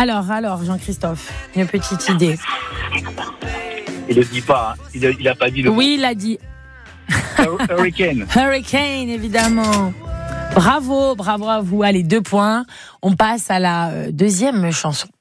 Alors, Jean-Christophe, une petite idée. Il le dit pas, hein. Il a pas dit le mot. Oui, il a dit. Hurricane. Hurricane, évidemment. Bravo à vous. Allez, 2 points. On passe à la deuxième chanson.